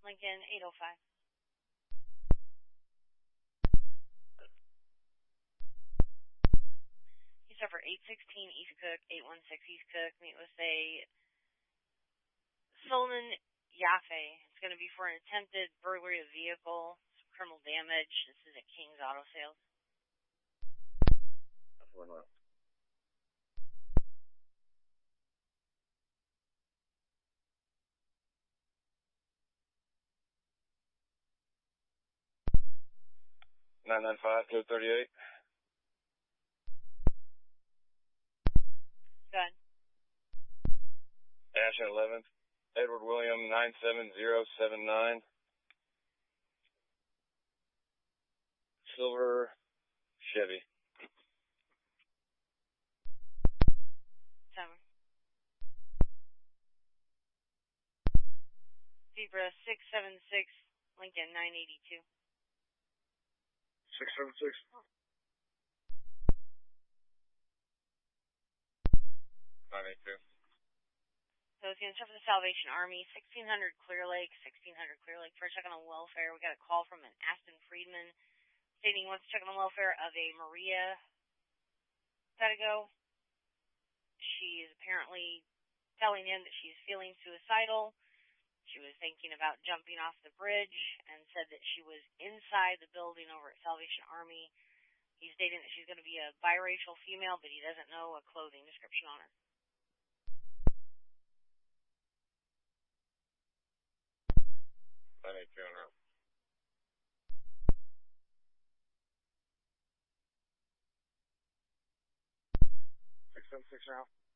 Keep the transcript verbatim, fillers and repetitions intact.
Lincoln eight oh five. He's over eight sixteen East Cook, eight one six East Cook. Meet with a Solomon Yaffe. It's going to be for an attempted burglary of vehicle, some criminal damage. This is at King's Auto Sales. One left. Nine nine five, code thirty eight. Go ahead. Ash at eleventh. Edward William nine seven zero seven nine. Silver Chevy. Summer. Zebra six seven six, Lincoln nine eighty-two. Six seven six. Nine eight two. So it's going to check for the Salvation Army, sixteen hundred Clear Lake, sixteen hundred Clear Lake. For a check on welfare, we got a call from an Aston Friedman stating he wants to check on the welfare of a Maria Pedigo. She is apparently telling him that she's feeling suicidal. She was thinking about jumping off the bridge and said that she was inside the building over at Salvation Army. He's stating that she's going to be a biracial female, but he doesn't know a clothing description on her. Nine eight two on route. Six seven six now.